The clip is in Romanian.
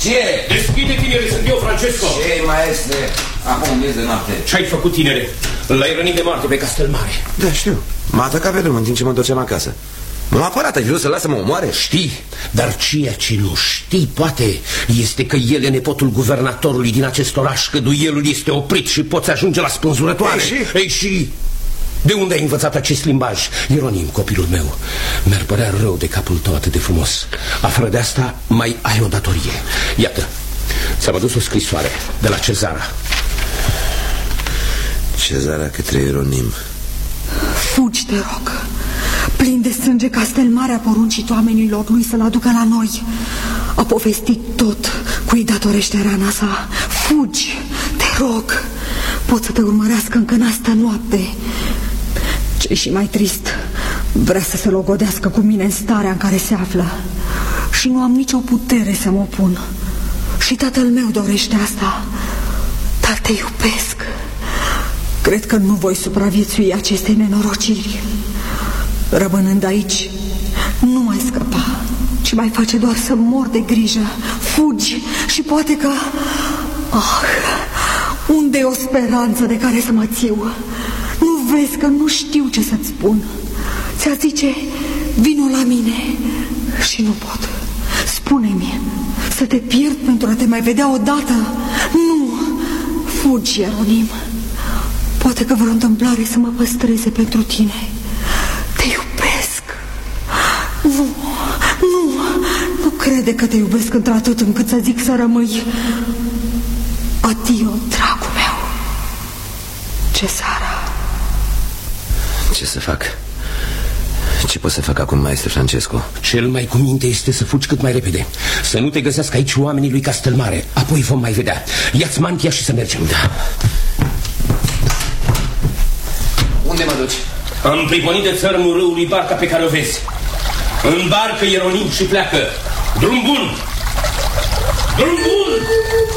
Ce? Deschide, tinere, sunt eu, Francesco. Ce, maestre? Acum miez de noapte. Ce-ai făcut, tinere? L-ai rănit de moarte pe Castelmare. Da, știu. M-a atacat pe drum în timp ce mă întorceam acasă. M-a apărat, ai vrut să lasă mă omoare? Știi, dar ceea ce nu știi, poate, este că el e nepotul guvernatorului din acest oraș, că duelul este oprit și poți ajunge la spânzurătoare. Ei, și... De unde ai învățat acest limbaj? Ieronim, copilul meu, mi-ar părea rău de capul tău atât de frumos. Afară de asta, mai ai o datorie. Iată, ți-am adus o scrisoare de la Cezara. Cezara către Ieronim. Fugi, te rog. Plin de sânge, Castelmare a poruncit oamenilor lui să-l aducă la noi. A povestit tot cui datorește rana sa. Fugi, te rog. Pot să te urmărească încă în asta noapte. Ce și mai trist, vrea să se logodească cu mine în starea în care se află. Și nu am nicio putere să mă opun. Și tatăl meu dorește asta. Dar te iubesc. Cred că nu voi supraviețui acestei nenorociri. Rămânând aici, nu mai scăpa, ci mai face doar să mor de grijă. Fugi și poate că... unde e o speranță de care să mă țiu? Nu vezi că nu știu ce să-ți spun? Ți-a zice, vino la mine și nu pot. Spune-mi, să te pierd pentru a te mai vedea odată? Nu, fugi, Ieronim. Poate că vreo întâmplare să mă păstreze pentru tine. Te iubesc. Nu crede că te iubesc într-atât încât să zic să rămâi. Adio, dragul meu. Cezara. Ce să fac? Ce pot să fac acum, maestre Francesco? Cel mai cu minte este să fugi cât mai repede. Să nu te găsească aici oamenii lui Castelmare. Apoi vom mai vedea. Ia-ți mantia și să mergem. Da. Unde mă duci? Am priponit de țărmul râului barca pe care o vezi. Îmbarcă, Ieronim, și pleacă. Drum bun! Drum bun!